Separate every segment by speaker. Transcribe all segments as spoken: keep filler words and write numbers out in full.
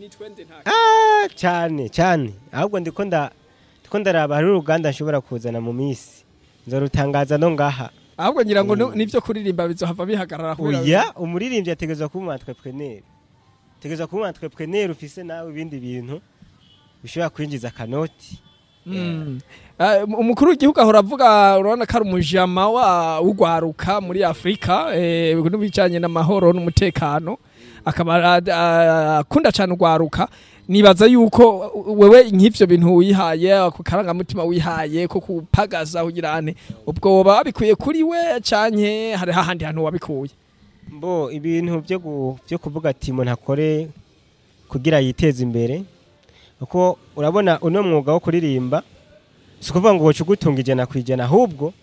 Speaker 1: ni twende nta
Speaker 2: ah cyane cyane ahubwo ndiko nda ndiko ndaraba hari uruganda nshobora kuzana mu misi nzorutangaza no ngaha
Speaker 1: ahubwo ngira ngo nivyo kuririmba bizohava bihagarara
Speaker 2: kubera oya umuririmbyi ategezwa kuba umu entrepreneur tegezwa kuba umu entrepreneur ufise nawe ibindi bintu bishobora kwinjiza kanoti
Speaker 1: Mm. Uh, umukuru w'igihugu ahora avuga urabona ko ari umujama wa ugwaruka muri Afrika eh bijanye n'amahoro n'umutekano akaba akunda uh, cyane ugwaruka nibaza yuko wewe nk'ivyo bintu wihaye ku karanga mutima wihaye ko kupagaza ugirane ubwo babikuye kuri we canke hari hahandi hantu wabikuye
Speaker 2: mbo ibintu byo byo kuvuga ati umuntu akore kugira yiteze imbere uko urabona uno mwuga wo kuririmba sikuvuga ngo wocugutunga ijana kwijana ahubwo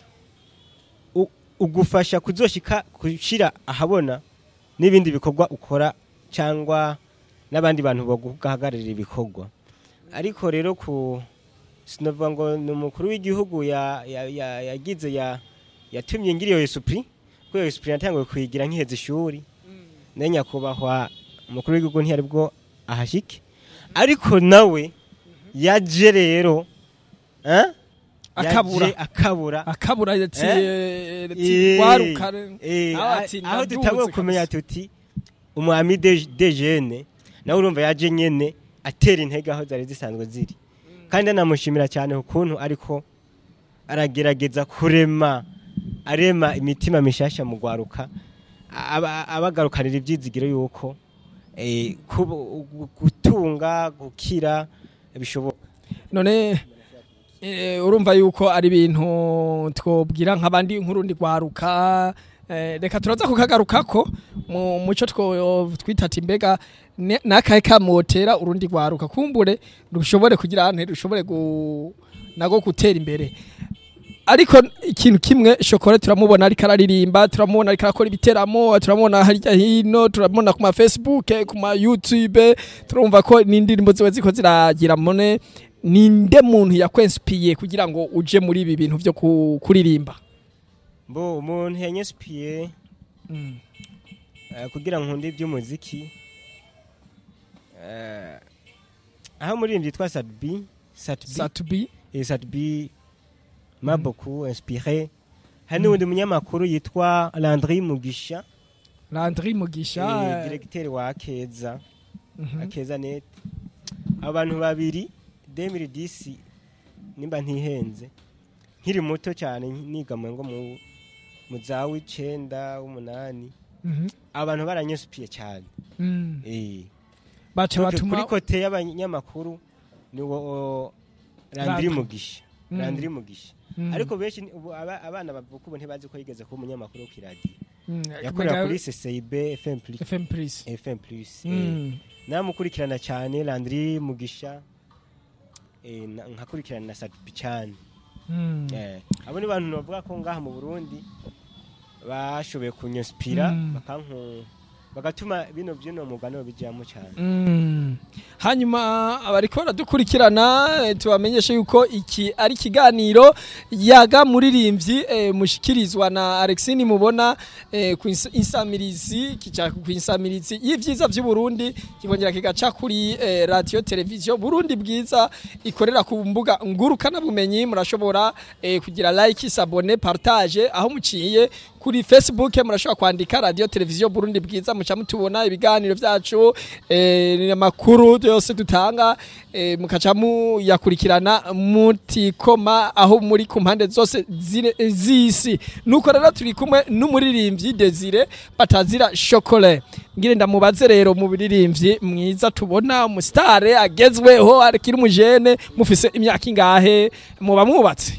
Speaker 2: ugufasha kuzoshika kushira ahabona n'ibindi bikorwa ukora cyangwa n'abandi bantu baguhagararira ibikorwa ariko rero ku sinovuga ngo n'umukuru w'igihugu ya yagize ya yatumye ngiriyo esprit ko esprit natangiye kwigira nkiheze ishuri nenya kubahwa umukuru w'igihugu ntiyari bwo ahashike ariko nawe yaje rero eh
Speaker 1: akabura
Speaker 2: akabura
Speaker 1: akabura yati waruka
Speaker 2: aho dutangwe kumenya tuti umwami de jeune nawe urumva yaje nyene atera intege aho zari zisanzwe ziri kandi namushimira cyane ukuntu ariko aragerageza kurema arema imitima mishasha mu gwaruka abagarukanira ibyizigiro yuko eh gutunga gukira bishoboka
Speaker 1: none eh urumva yuko ari ibintu twobwira nk'abandi nkurundi gwaruka eh reka turaza kukagarukako mu muco two twitata imbega nakaye kamotera urundi gwaruka kumbure rushobore kugira ante rushobore nago gutera imbere ariko ikintu kimwe Shokora turamubona ari kararirimba turamubona ari karakora ibiteramo turamubona harya hino turamubona ku ma Facebook ku ma YouTube turumva ko n'indirimbo ziwe ziko ziragira mone ninde muntu yakwenspiye kugira ngo uje muri ibi bintu byo kuririmba
Speaker 2: mbo umuntu yanyespiye mm. uh, kugira nkunde iby'umuziki uh, aho muririmbyi twa Satbi Satbi
Speaker 1: Satbi
Speaker 2: et Satbi m'a beaucoup inspiré. Hani undi munyamakuru yitwa Landry Mugisha.
Speaker 1: Landry Mugisha
Speaker 2: directeur wa Akeza. Akeza net. Abantu babiri deux mille dix nimba ntihenze. Nkiri muto cyane niga ngo mu muzawi icenda umunani. Abantu baranyesupiye cyane. Eh.
Speaker 1: Bacha batuma
Speaker 2: kuri kote y'abanyamakuru ni wo Landry Mugisha. Landry Mugisha. Ariko benshi abana bavuka ubu ntibazi ko yigeze ku munyamakuru wo kiradi yakorera kuri C C I B F M plus
Speaker 1: F M plus
Speaker 2: F M plus namukurikirana cyane Landry Mugisha eh nkakurikirana na Satbi cyane eh abo ni bantu bavuga ko ngaha mu Burundi bashoboye kunyospira bakanku bagatuma bino byino mugano bijyamo cyane
Speaker 1: mm. Hanyuma abariko baradukurikirana tubamenyeshe yuko iki ari kiganiro yaga muririmbyi e, mushikirizwa na Alexine mubona e, ku insamirizi kica ku insamirizi y'ivyiza by'u Burundi kibongera kigaca kuri e, radio television Burundi bwiza ikorera ku mbuga ngurukana bumenyi murashobora e, kugira like s'abonner partage aho muciye kuri Facebook murashobora kwandika radio television Burundi bwiza muca mutubona ibiganiro byacu eh amakuru yose dutanga eh mukacamu yakurikirana mutikoma aho muri ku mpande zose zisi nuko rero turi kumwe n'umuririmbyi Desire batazira Shokora ngire ndamubaze rero mu biririmbyi mwiza tubona mu star agezweho arikiri umujene mufise imyaka ingahe muba mwubatse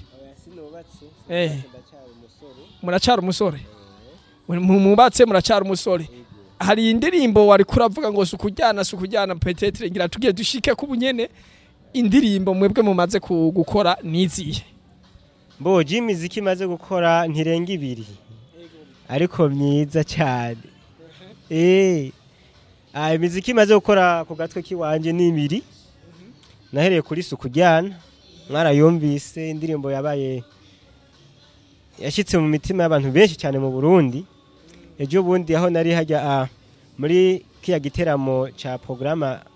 Speaker 1: eh muracara umusore mubatse muracara umusore hari indirimbo wari kuravuga ngo sukujyana sukujyana peut-être ngira tugiye dushike ku bunyene indirimbo mwebwe mumaze gukora niziye
Speaker 2: mbo jimiziki maze gukora ntirenga ibiri ariko myiza cyane eh ah imiziki maze gukora ku gatwe kiwanje n'ibiri nahereye kuri sukujyana mwarayumvise indirimbo yabaye yashitse mu mitima y'abantu benshi cyane mu Burundi ejo bundi aho nari hajya muri kiya giteramo cha programa